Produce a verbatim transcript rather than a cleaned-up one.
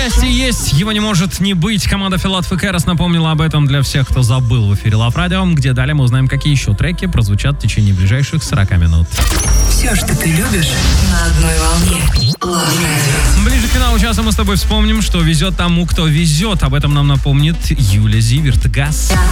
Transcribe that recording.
счастье есть, его не может не быть. Команда Филат Фекерас напомнила об этом для всех, кто забыл, в эфире Love Radio, где далее мы узнаем, какие еще треки прозвучат в течение ближайших сорок минут. Все, что ты любишь, на одной волне. Love Radio. Ближе к финалу часа мы с тобой вспомним, что везет тому, кто везет. Об этом нам напомнит Юля Зиверт. Газ.